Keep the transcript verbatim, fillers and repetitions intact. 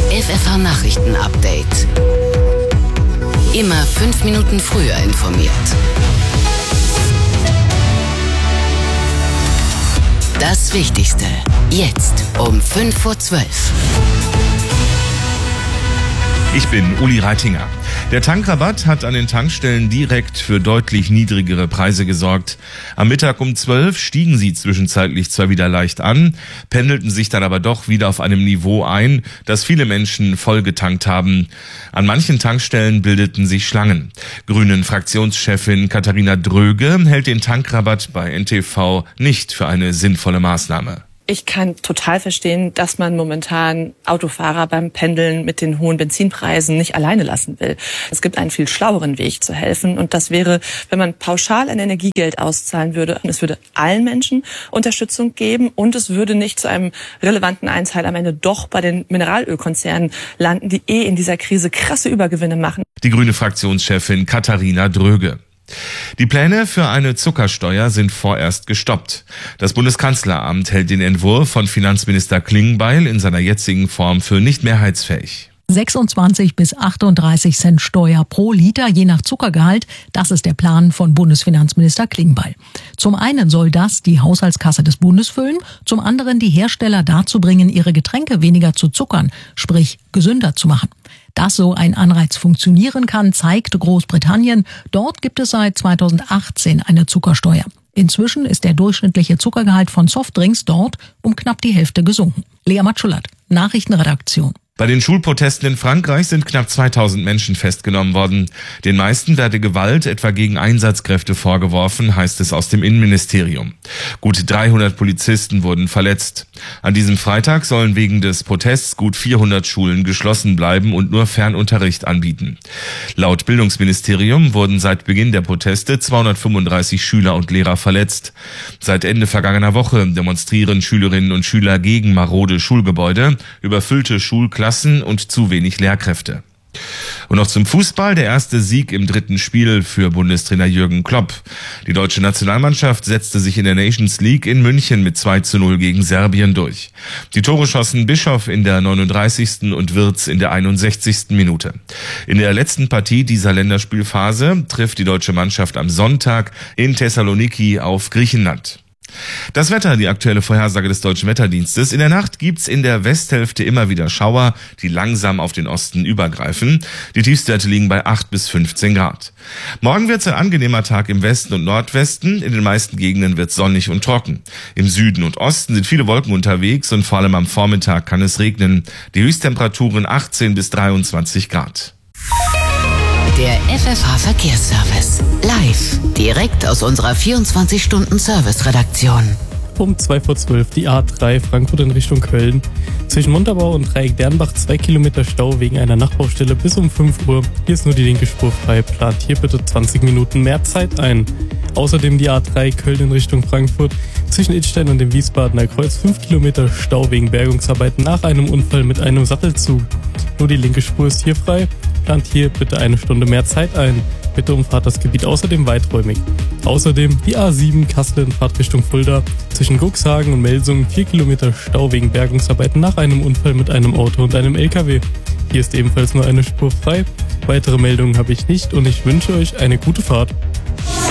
F F H-Nachrichten-Update. Immer fünf Minuten früher informiert. Das Wichtigste jetzt um fünf vor zwölf. Ich bin Uli Reitinger. Der Tankrabatt hat an den Tankstellen direkt für deutlich niedrigere Preise gesorgt. Am Mittag um zwölf stiegen sie zwischenzeitlich zwar wieder leicht an, pendelten sich dann aber doch wieder auf einem Niveau ein, das viele Menschen voll getankt haben. An manchen Tankstellen bildeten sich Schlangen. Grünen-Fraktionschefin Katharina Dröge hält den Tankrabatt bei N T V nicht für eine sinnvolle Maßnahme. Ich kann total verstehen, dass man momentan Autofahrer beim Pendeln mit den hohen Benzinpreisen nicht alleine lassen will. Es gibt einen viel schlaueren Weg zu helfen und das wäre, wenn man pauschal ein Energiegeld auszahlen würde. Es würde allen Menschen Unterstützung geben und es würde nicht zu einem relevanten Einteil am Ende doch bei den Mineralölkonzernen landen, die eh in dieser Krise krasse Übergewinne machen. Die grüne Fraktionschefin Katharina Dröge. Die Pläne für eine Zuckersteuer sind vorerst gestoppt. Das Bundeskanzleramt hält den Entwurf von Finanzminister Klingbeil in seiner jetzigen Form für nicht mehrheitsfähig. sechsundzwanzig bis achtunddreißig Cent Steuer pro Liter, je nach Zuckergehalt. Das ist der Plan von Bundesfinanzminister Klingbeil. Zum einen soll das die Haushaltskasse des Bundes füllen, zum anderen die Hersteller dazu bringen, ihre Getränke weniger zu zuckern, sprich gesünder zu machen. Dass so ein Anreiz funktionieren kann, zeigt Großbritannien. Dort gibt es seit zweitausendachtzehn eine Zuckersteuer. Inzwischen ist der durchschnittliche Zuckergehalt von Softdrinks dort um knapp die Hälfte gesunken. Lea Matschulat, Nachrichtenredaktion. Bei den Schulprotesten in Frankreich sind knapp zweitausend Menschen festgenommen worden. Den meisten werde Gewalt etwa gegen Einsatzkräfte vorgeworfen, heißt es aus dem Innenministerium. Gut dreihundert Polizisten wurden verletzt. An diesem Freitag sollen wegen des Protests gut vierhundert Schulen geschlossen bleiben und nur Fernunterricht anbieten. Laut Bildungsministerium wurden seit Beginn der Proteste zweihundertfünfunddreißig Schüler und Lehrer verletzt. Seit Ende vergangener Woche demonstrieren Schülerinnen und Schüler gegen marode Schulgebäude, überfüllte Schulklassen und zu wenig Lehrkräfte. Und noch zum Fußball, der erste Sieg im dritten Spiel für Bundestrainer Jürgen Klopp. Die deutsche Nationalmannschaft setzte sich in der Nations League in München mit zwei zu null gegen Serbien durch. Die Tore schossen Bischof in der neununddreißigsten und Wirtz in der einundsechzigsten Minute. In der letzten Partie dieser Länderspielphase trifft die deutsche Mannschaft am Sonntag in Thessaloniki auf Griechenland. Das Wetter, die aktuelle Vorhersage des Deutschen Wetterdienstes. In der Nacht gibt's in der Westhälfte immer wieder Schauer, die langsam auf den Osten übergreifen. Die Tiefstwerte liegen bei acht bis fünfzehn Grad. Morgen wird's ein angenehmer Tag im Westen und Nordwesten. In den meisten Gegenden wird's sonnig und trocken. Im Süden und Osten sind viele Wolken unterwegs und vor allem am Vormittag kann es regnen. Die Höchsttemperaturen achtzehn bis dreiundzwanzig Grad. Der F F H-Verkehrsservice. Live. Direkt aus unserer vierundzwanzig-Stunden-Service-Redaktion. Um zwei vor zwölf die A drei Frankfurt in Richtung Köln. Zwischen Montabaur und Dreieck Dernbach zwei Kilometer Stau wegen einer Nachbaustelle bis um fünf Uhr. Hier ist nur die linke Spur frei. Plant hier bitte zwanzig Minuten mehr Zeit ein. Außerdem die A drei Köln in Richtung Frankfurt. Zwischen Idstein und dem Wiesbadener Kreuz fünf Kilometer Stau wegen Bergungsarbeiten nach einem Unfall mit einem Sattelzug. Nur die linke Spur ist hier frei. Plant hier bitte eine Stunde mehr Zeit ein. Bitte umfahrt das Gebiet außerdem weiträumig. Außerdem die A sieben Kassel in Fahrtrichtung Fulda. Zwischen Cuxhagen und Melsungen vier Kilometer Stau wegen Bergungsarbeiten nach einem Unfall mit einem Auto und einem L K W. Hier ist ebenfalls nur eine Spur frei. Weitere Meldungen habe ich nicht und ich wünsche euch eine gute Fahrt.